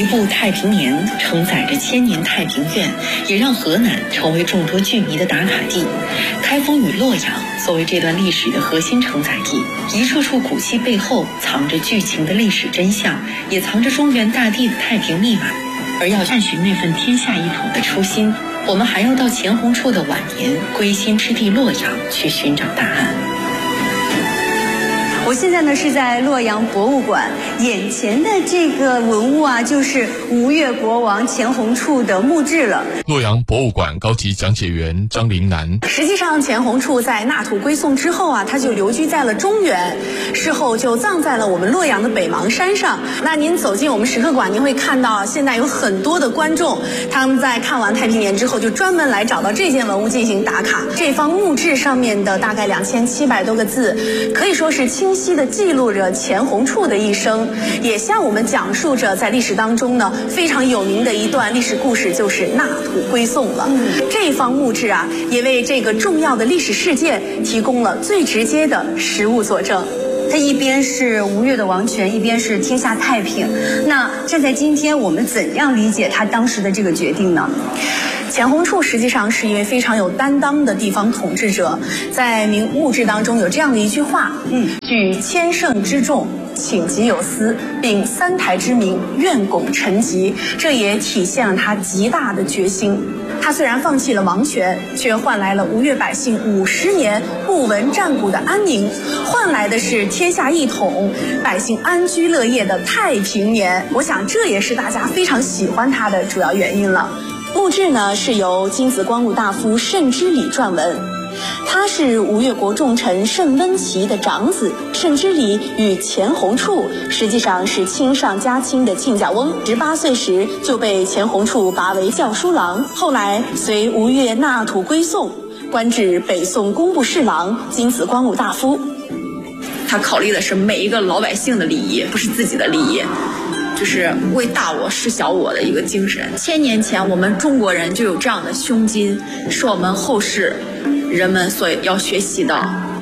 一部《太平年》承载着千年太平愿，也让河南成为众多剧迷的打卡地。开封与洛阳作为这段历史的核心承载地，一处处古迹背后藏着剧情的历史真相，也藏着中原大地的太平密码。而要探寻那份天下一统的初心，我们还要到钱弘处的晚年归心之地洛阳去寻找答案。 我现在呢是在洛阳博物馆，眼前的这个文物啊，就是吴越国王钱弘处的墓志了。 洛阳博物馆高级讲解员张林南。 实际上，钱弘处在纳土归宋之后啊，他就留居在了中原，事后就葬在了我们洛阳的北邙山上。那您走进我们石刻馆，您会看到现在有很多的观众，他们在看完太平年之后，就专门来找到这件文物进行打卡。这方墓志上面的大概2700多个字，可以说是清晰地记录着钱弘处的一生，也向我们讲述着在历史当中呢非常有名的一段历史故事，就是纳土归宋了。这方墓志啊，也为这个重要的历史事件提供了最直接的实物佐证。 它一边是吴越的王权，一边是天下太平。那站在今天，我们怎样理解他当时的这个决定呢？ 钱弘处实际上是一位非常有担当的地方统治者，在墓志当中有这样的一句话：举千乘之众，请疾有司，并3台之名，愿拱臣疾。这也体现了他极大的决心。他虽然放弃了王权，却换来了吴越百姓50年不闻战鼓的安宁，换来的是天下一统，百姓安居乐业的太平年。我想这也是大家非常喜欢他的主要原因了。墓志呢是由金子光禄大夫慎知礼撰文，他是吴越国重臣慎温齐的长子。慎知礼与钱弘处实际上是亲上加亲的亲家翁，18岁时就被钱弘处拔为校书郎，后来随吴越纳土归宋，官至北宋工部侍郎、金子光禄大夫。 他考虑的是每一个老百姓的利益，不是自己的利益，就是为大我是小我的一个精神。1000年前我们中国人就有这样的胸襟，是我们后世人们所要学习的。